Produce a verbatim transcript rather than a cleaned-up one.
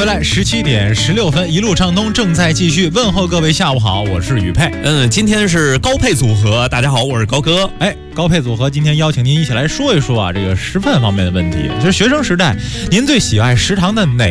回来，十七点十六分，一路畅通正在继续。问候各位，下午好，我是宇佩。 嗯，今天是高配组合，大家好，我是高哥。 哎，高配组合今天邀请您一起来说一说啊，这个食饭方面的问题。就是学生时代，您最喜爱食堂的哪